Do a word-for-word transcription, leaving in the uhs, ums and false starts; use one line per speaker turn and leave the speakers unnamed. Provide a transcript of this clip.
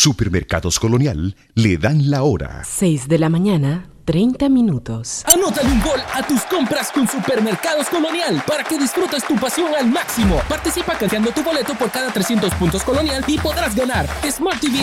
Supermercados Colonial le dan la hora.
seis de la mañana, treinta minutos.
Anótale un gol a tus compras con Supermercados Colonial para que disfrutes tu pasión al máximo. Participa canjeando tu boleto por cada trescientos puntos Colonial y podrás ganar Smart T V